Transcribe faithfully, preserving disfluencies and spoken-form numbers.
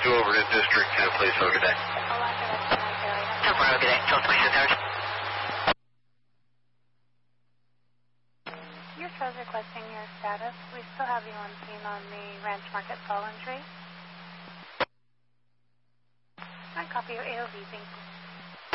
two over to District ten, please. Have a good day. ten four, have a good day. twelve twenty-six hours. Your show's requesting your status. We still have you on scene on the Ranch Market fallen tree. I copy your A O V, thank you.